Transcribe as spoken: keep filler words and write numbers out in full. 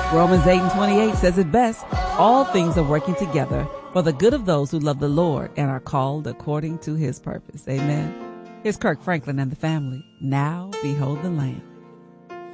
Romans eight and twenty-eight says it best. All things are working together for the good of those who love the Lord and are called according to his purpose. Amen. Here's Kirk Franklin and the family. Now behold the Lamb.